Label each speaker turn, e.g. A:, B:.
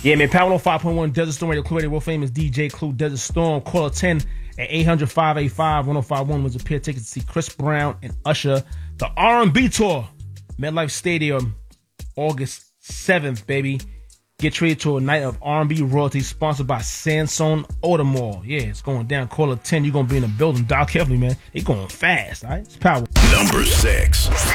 A: Yeah, man. Power 105.1 Desert Storm Radio. Clue Radio. World famous DJ Clue Desert Storm. Caller 10 at 800-585-1051 was a pair of tickets to see Chris Brown and Usher. The R&B tour. MetLife Stadium. August 7th, baby. Get treated to a night of R&B royalty sponsored by Sansone Audemars. Yeah, it's going down. Caller 10. You're going to be in the building. Dial carefully, man. They going fast, all right? It's Power.
B: Number 6.